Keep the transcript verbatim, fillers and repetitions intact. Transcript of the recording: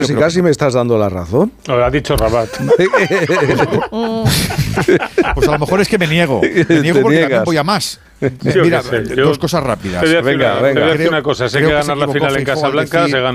Si casi me estás dando la razón. Lo ha dicho Rabat. Pues a lo mejor es que me niego. Me niego porque también voy a más. Mira, sé, dos cosas rápidas. Te voy a decir Venga, una, venga. te voy a decir Creo- una cosa. Sé creo que que se ganar la equivocó final en Feijóo al Casablanca decir- se gana.